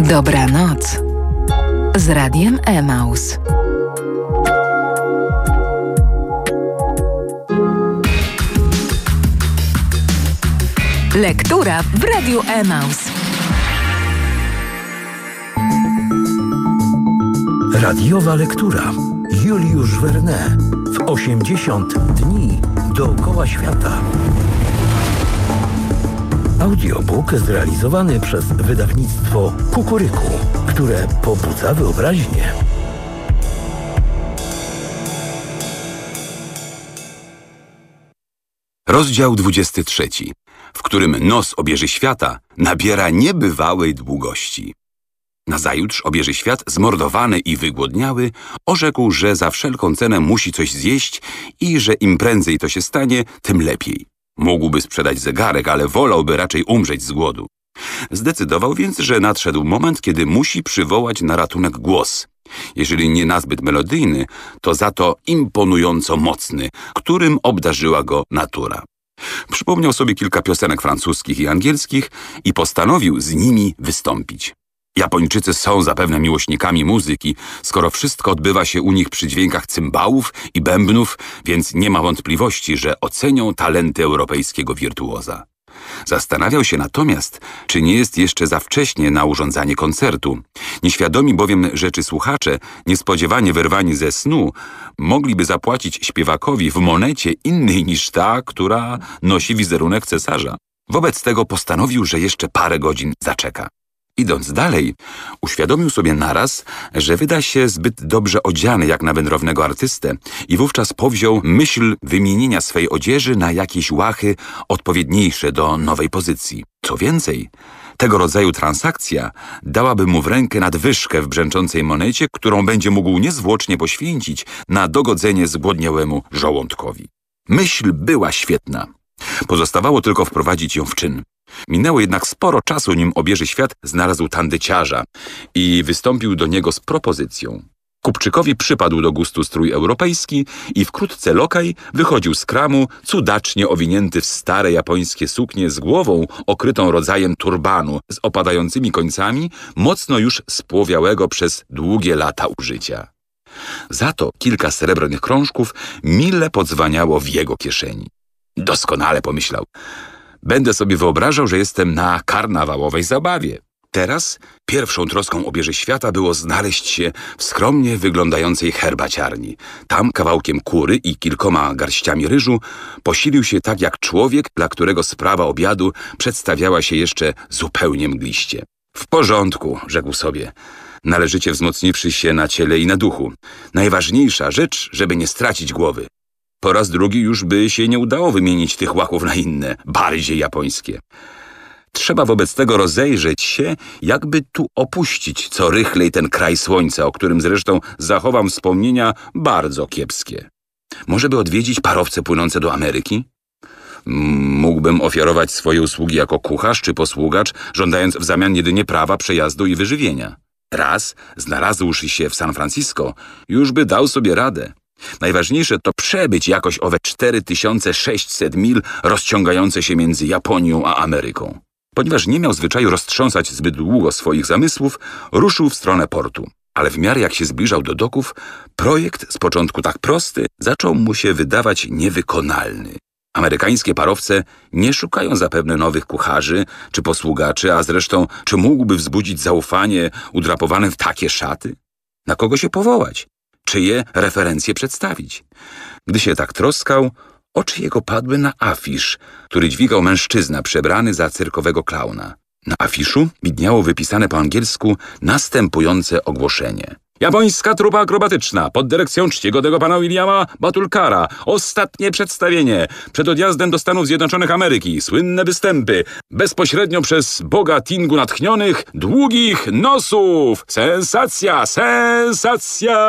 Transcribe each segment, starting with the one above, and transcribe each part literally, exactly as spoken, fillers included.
Dobranoc z Radiem Emaus. Lektura w Radiu Emaus. Radiowa lektura. Juliusz Verne w osiemdziesiąt dni dookoła świata. Audiobook zrealizowany przez wydawnictwo Kukuryku, które pobudza wyobraźnię. Rozdział dwudziesty trzeci, w którym nos obieży świata nabiera niebywałej długości. Nazajutrz obieży świat, zmordowany i wygłodniały, orzekł, że za wszelką cenę musi coś zjeść i że im prędzej to się stanie, tym lepiej. Mógłby sprzedać zegarek, ale wolałby raczej umrzeć z głodu. Zdecydował więc, że nadszedł moment, kiedy musi przywołać na ratunek głos. Jeżeli nie nazbyt melodyjny, to za to imponująco mocny, którym obdarzyła go natura. Przypomniał sobie kilka piosenek francuskich i angielskich i postanowił z nimi wystąpić. Japończycy są zapewne miłośnikami muzyki, skoro wszystko odbywa się u nich przy dźwiękach cymbałów i bębnów, więc nie ma wątpliwości, że ocenią talenty europejskiego wirtuoza. Zastanawiał się natomiast, czy nie jest jeszcze za wcześnie na urządzanie koncertu. Nieświadomi bowiem rzeczy słuchacze, niespodziewanie wyrwani ze snu, mogliby zapłacić śpiewakowi w monecie innej niż ta, która nosi wizerunek cesarza. Wobec tego postanowił, że jeszcze parę godzin zaczeka. Idąc dalej, uświadomił sobie naraz, że wyda się zbyt dobrze odziany jak na wędrownego artystę i wówczas powziął myśl wymienienia swej odzieży na jakieś łachy odpowiedniejsze do nowej pozycji. Co więcej, tego rodzaju transakcja dałaby mu w rękę nadwyżkę w brzęczącej monecie, którą będzie mógł niezwłocznie poświęcić na dogodzenie zgłodniałemu żołądkowi. Myśl była świetna. Pozostawało tylko wprowadzić ją w czyn. Minęło jednak sporo czasu, nim obieży świat znalazł tandyciarza i wystąpił do niego z propozycją. Kupczykowi przypadł do gustu strój europejski i wkrótce lokaj wychodził z kramu, cudacznie owinięty w stare japońskie suknie z głową okrytą rodzajem turbanu z opadającymi końcami, mocno już spłowiałego przez długie lata użycia. Za to kilka srebrnych krążków mile podzwaniało w jego kieszeni. Doskonale, pomyślał. Będę sobie wyobrażał, że jestem na karnawałowej zabawie. Teraz pierwszą troską obieży świata było znaleźć się w skromnie wyglądającej herbaciarni. Tam kawałkiem kury i kilkoma garściami ryżu posilił się tak jak człowiek, dla którego sprawa obiadu przedstawiała się jeszcze zupełnie mgliście. W porządku, rzekł sobie, należycie wzmocniwszy się na ciele i na duchu. Najważniejsza rzecz, żeby nie stracić głowy. Po raz drugi już by się nie udało wymienić tych łachów na inne, bardziej japońskie. Trzeba wobec tego rozejrzeć się, jakby tu opuścić co rychlej ten kraj słońca, o którym zresztą zachowam wspomnienia bardzo kiepskie. Może by odwiedzić parowce płynące do Ameryki? Mógłbym ofiarować swoje usługi jako kucharz czy posługacz, żądając w zamian jedynie prawa przejazdu i wyżywienia. Raz, znalazłszy się w San Francisco, już by dał sobie radę. Najważniejsze to przebyć jakoś owe cztery tysiące sześćset mil rozciągające się między Japonią a Ameryką. Ponieważ nie miał zwyczaju roztrząsać zbyt długo swoich zamysłów, ruszył w stronę portu. Ale w miarę jak się zbliżał do doków, projekt, z początku tak prosty, zaczął mu się wydawać niewykonalny. Amerykańskie parowce nie szukają zapewne nowych kucharzy czy posługaczy, a zresztą czy mógłby wzbudzić zaufanie udrapowany w takie szaty? Na kogo się powołać? Czyje referencje przedstawić? Gdy się tak troskał, oczy jego padły na afisz, który dźwigał mężczyzna przebrany za cyrkowego klauna. Na afiszu widniało wypisane po angielsku następujące ogłoszenie. Japońska trupa akrobatyczna pod dyrekcją czcigodnego pana Williama Batulkara. Ostatnie przedstawienie. Przed odjazdem do Stanów Zjednoczonych Ameryki. Słynne występy. Bezpośrednio przez boga Tingu natchnionych, długich nosów. Sensacja! Sensacja!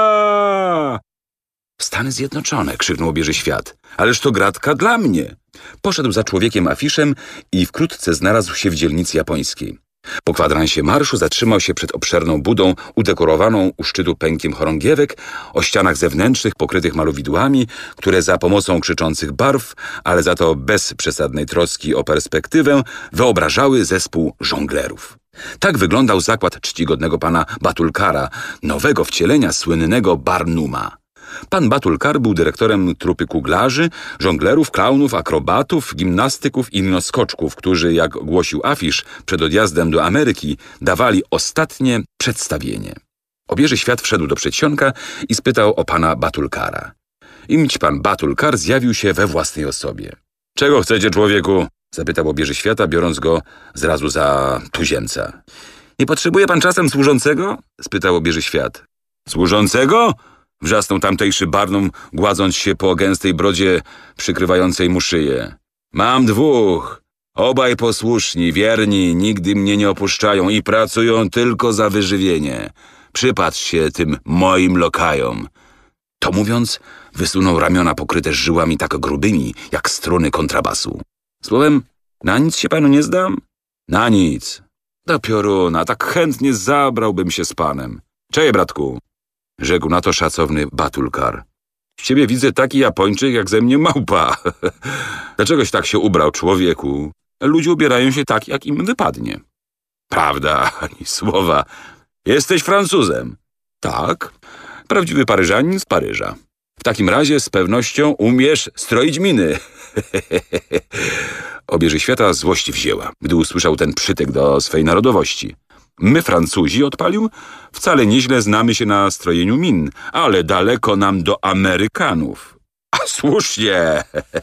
Stany Zjednoczone, krzyknął obieży świat. Ależ to gratka dla mnie. Poszedł za człowiekiem afiszem i wkrótce znalazł się w dzielnicy japońskiej. Po kwadransie marszu zatrzymał się przed obszerną budą udekorowaną u szczytu pękiem chorągiewek, o ścianach zewnętrznych pokrytych malowidłami, które za pomocą krzyczących barw, ale za to bez przesadnej troski o perspektywę, wyobrażały zespół żonglerów. Tak wyglądał zakład czcigodnego pana Batulkara, nowego wcielenia słynnego Barnuma. Pan Batulkar był dyrektorem trupy kuglarzy, żonglerów, klaunów, akrobatów, gimnastyków i linoskoczków, którzy, jak głosił afisz, przed odjazdem do Ameryki dawali ostatnie przedstawienie. Obieży świat wszedł do przedsionka i spytał o pana Batulkara. Imć pan Batulkar zjawił się we własnej osobie. — Czego chcecie, człowieku? — zapytał obieży świata, biorąc go zrazu za tuzemca. — Nie potrzebuje pan czasem służącego? — spytał obieży świat. — Służącego? — wrzasnął tamtejszy Barnum, gładząc się po gęstej brodzie przykrywającej mu szyję. — Mam dwóch. Obaj posłuszni, wierni, nigdy mnie nie opuszczają i pracują tylko za wyżywienie. Przypatrz się tym moim lokajom. To mówiąc, wysunął ramiona pokryte żyłami tak grubymi, jak struny kontrabasu. Słowem, na nic się panu nie zdam? Na nic. Do pioruna, tak chętnie zabrałbym się z panem. Cześć, bratku, rzekł na to szacowny Batulkar. Z ciebie widzę taki Japończyk, jak ze mnie małpa. Dlaczegoś tak się ubrał, człowieku? Ludzie ubierają się tak, jak im wypadnie. Prawda, ani słowa. Jesteś Francuzem. Tak, prawdziwy Paryżanin z Paryża. W takim razie z pewnością umiesz stroić miny. Obieży świata złość wzięła, gdy usłyszał ten przytyk do swej narodowości. My, Francuzi, odpalił, wcale nieźle znamy się na strojeniu min, ale daleko nam do Amerykanów. A słusznie.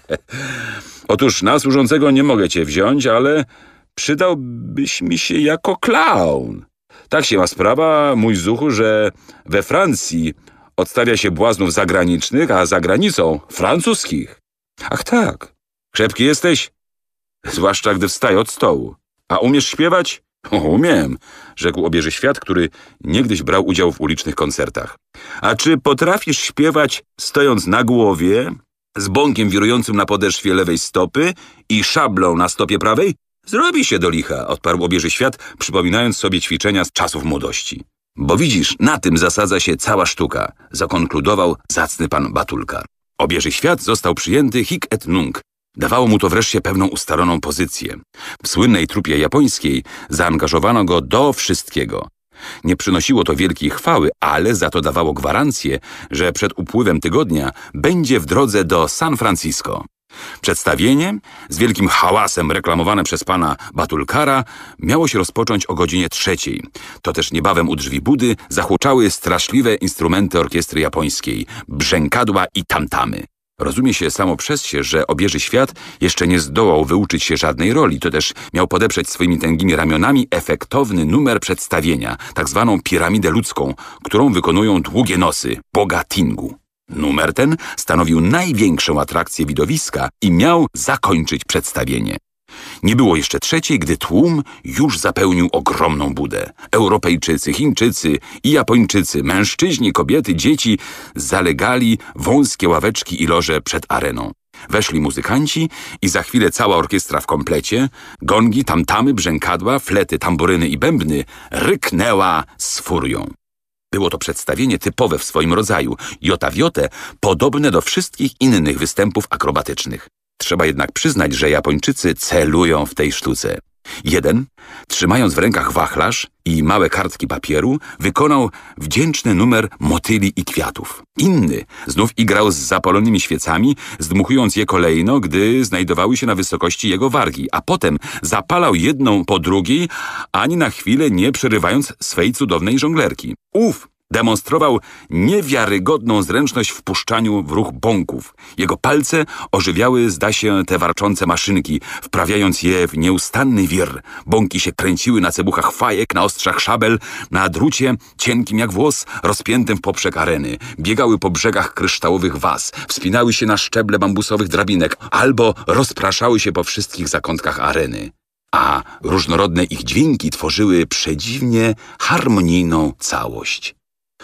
Otóż na służącego nie mogę cię wziąć, ale przydałbyś mi się jako klaun. Tak się ma sprawa, mój zuchu, że we Francji odstawia się błaznów zagranicznych, a za granicą francuskich. Ach tak, krzepki jesteś? Zwłaszcza gdy wstaję od stołu. A umiesz śpiewać? O, umiem, rzekł obieży świat, który niegdyś brał udział w ulicznych koncertach. A czy potrafisz śpiewać stojąc na głowie, z bąkiem wirującym na podeszwie lewej stopy i szablą na stopie prawej? Zrobi się do licha, odparł obieży świat, przypominając sobie ćwiczenia z czasów młodości. Bo widzisz, na tym zasadza się cała sztuka, zakonkludował zacny pan Batulkar. Obieży świat został przyjęty hic et nunc. Dawało mu to wreszcie pewną ustaloną pozycję. W słynnej trupie japońskiej zaangażowano go do wszystkiego. Nie przynosiło to wielkiej chwały, ale za to dawało gwarancję, że przed upływem tygodnia będzie w drodze do San Francisco. Przedstawienie, z wielkim hałasem reklamowane przez pana Batulkara, miało się rozpocząć o godzinie trzeciej. To też niebawem u drzwi budy zahuczały straszliwe instrumenty orkiestry japońskiej, brzękadła i tamtamy. Rozumie się samo przez się, że obieży świat jeszcze nie zdołał wyuczyć się żadnej roli, to też miał podeprzeć swoimi tęgimi ramionami efektowny numer przedstawienia, tak zwaną piramidę ludzką, którą wykonują długie nosy, boga Tingu. Numer ten stanowił największą atrakcję widowiska i miał zakończyć przedstawienie. Nie było jeszcze trzeciej, gdy tłum już zapełnił ogromną budę. Europejczycy, Chińczycy i Japończycy, mężczyźni, kobiety, dzieci zalegali wąskie ławeczki i loże przed areną. Weszli muzykanci i za chwilę cała orkiestra w komplecie, gongi, tamtamy, brzękadła, flety, tamburyny i bębny ryknęła z furią. Było to przedstawienie typowe w swoim rodzaju, jota w jotę podobne do wszystkich innych występów akrobatycznych. Trzeba jednak przyznać, że Japończycy celują w tej sztuce. Jeden, trzymając w rękach wachlarz i małe kartki papieru, wykonał wdzięczny numer motyli i kwiatów. Inny znów igrał z zapalonymi świecami, zdmuchując je kolejno, gdy znajdowały się na wysokości jego wargi, a potem zapalał jedną po drugiej, ani na chwilę nie przerywając swej cudownej żonglerki. Ów demonstrował niewiarygodną zręczność w puszczaniu w ruch bąków. Jego palce ożywiały, zda się, te warczące maszynki, wprawiając je w nieustanny wir. Bąki się kręciły na cebuchach fajek, na ostrzach szabel, na drucie cienkim jak włos, rozpiętym w poprzek areny. Biegały po brzegach kryształowych was, wspinały się na szczeble bambusowych drabinek, albo rozpraszały się po wszystkich zakątkach areny. A różnorodne ich dźwięki tworzyły przedziwnie harmonijną całość.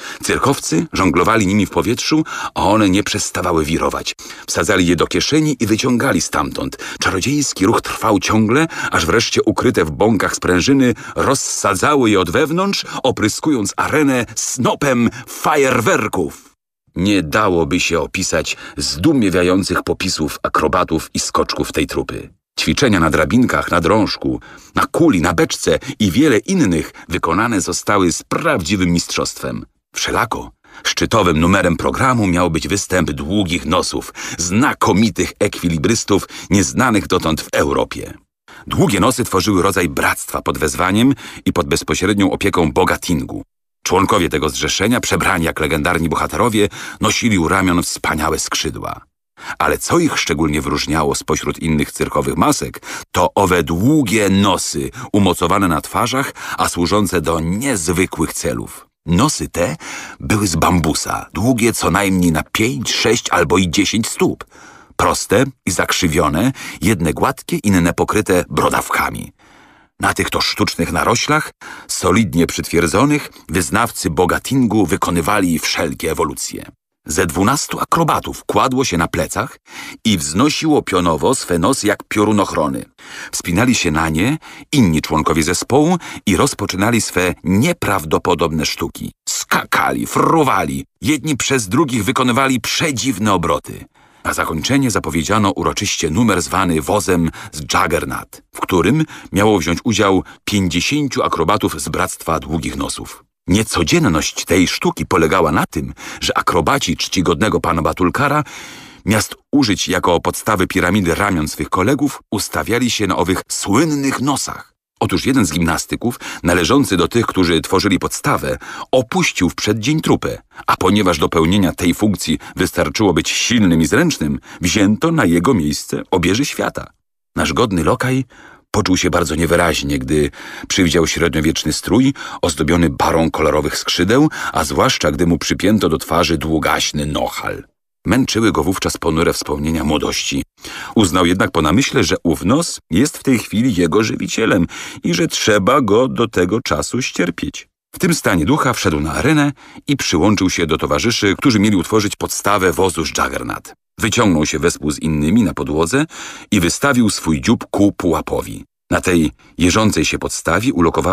Cyrkowcy żonglowali nimi w powietrzu, a one nie przestawały wirować. Wsadzali je do kieszeni i wyciągali stamtąd. Czarodziejski ruch trwał ciągle, aż wreszcie ukryte w bąkach sprężyny rozsadzały je od wewnątrz, opryskując arenę snopem fajerwerków. Nie dałoby się opisać zdumiewających popisów akrobatów i skoczków tej trupy. Ćwiczenia na drabinkach, na drążku, na kuli, na beczce i wiele innych wykonane zostały z prawdziwym mistrzostwem. Wszelako szczytowym numerem programu miał być występ długich nosów, znakomitych ekwilibrystów nieznanych dotąd w Europie. Długie nosy tworzyły rodzaj bractwa pod wezwaniem i pod bezpośrednią opieką Boga Tingu. Członkowie tego zrzeszenia, przebrani jak legendarni bohaterowie, nosili u ramion wspaniałe skrzydła. Ale co ich szczególnie wyróżniało spośród innych cyrkowych masek, to owe długie nosy, umocowane na twarzach, a służące do niezwykłych celów. Nosy te były z bambusa, długie co najmniej na pięć, sześć albo i dziesięć stóp. Proste i zakrzywione, jedne gładkie, inne pokryte brodawkami. Na tych to sztucznych naroślach, solidnie przytwierdzonych, wyznawcy Boga Tingu wykonywali wszelkie ewolucje. Ze dwunastu akrobatów kładło się na plecach i wznosiło pionowo swe nosy jak piorunochrony. Wspinali się na nie inni członkowie zespołu i rozpoczynali swe nieprawdopodobne sztuki. Skakali, fruwali, jedni przez drugich wykonywali przedziwne obroty. Na zakończenie zapowiedziano uroczyście numer zwany wozem z Juggernaut, w którym miało wziąć udział pięćdziesięciu akrobatów z Bractwa Długich Nosów. Niecodzienność tej sztuki polegała na tym, że akrobaci czcigodnego pana Batulkara, miast użyć jako podstawy piramidy ramion swych kolegów, ustawiali się na owych słynnych nosach. Otóż jeden z gimnastyków, należący do tych, którzy tworzyli podstawę, opuścił w przeddzień trupę, a ponieważ do pełnienia tej funkcji wystarczyło być silnym i zręcznym, wzięto na jego miejsce obieży świata. Nasz godny lokaj poczuł się bardzo niewyraźnie, gdy przywdział średniowieczny strój ozdobiony barą kolorowych skrzydeł, a zwłaszcza gdy mu przypięto do twarzy długaśny nochal. Męczyły go wówczas ponure wspomnienia młodości. Uznał jednak po namyśle, że ów nos jest w tej chwili jego żywicielem i że trzeba go do tego czasu ścierpieć. W tym stanie ducha wszedł na arenę i przyłączył się do towarzyszy, którzy mieli utworzyć podstawę wozu z Juggernaut. Wyciągnął się wespół z innymi na podłodze i wystawił swój dziób ku pułapowi. Na tej jeżącej się podstawie ulokowało